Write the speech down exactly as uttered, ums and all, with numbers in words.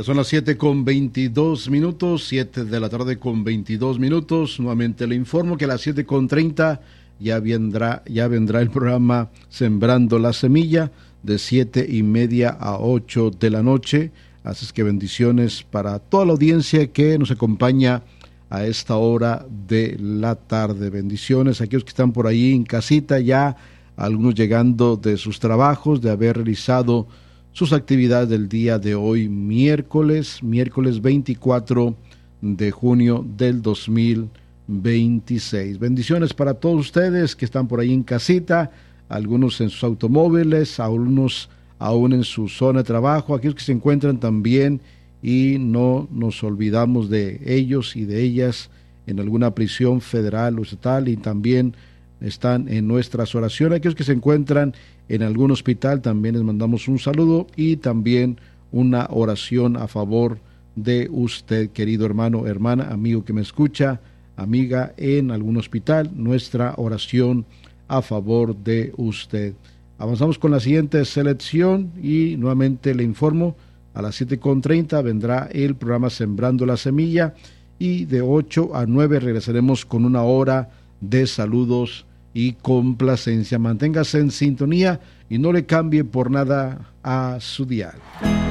Ya son las siete con veintidós minutos, siete de la tarde con veintidós minutos. Nuevamente le informo que a las siete con treinta ya vendrá, ya vendrá el programa Sembrando la Semilla de siete y media a ocho de la noche. Así es que bendiciones para toda la audiencia que nos acompaña a esta hora de la tarde. Bendiciones a aquellos que están por ahí en casita ya, algunos llegando de sus trabajos, de haber realizado sus actividades del día de hoy, miércoles, miércoles veinticuatro de junio del dos mil veintiséis. Bendiciones para todos ustedes que están por ahí en casita, algunos en sus automóviles, algunos aún en su zona de trabajo, aquellos que se encuentran también y no nos olvidamos de ellos y de ellas en alguna prisión federal o estatal y también están en nuestras oraciones. Aquellos que se encuentran en algún hospital también les mandamos un saludo y también una oración a favor de usted, querido hermano, hermana, amigo que me escucha, amiga en algún hospital, nuestra oración a favor de usted. Avanzamos con la siguiente selección y nuevamente le informo, a las siete con treinta vendrá el programa Sembrando la Semilla y de ocho a nueve regresaremos con una hora de saludos y complacencia. Manténgase en sintonía y no le cambie por nada a su dial.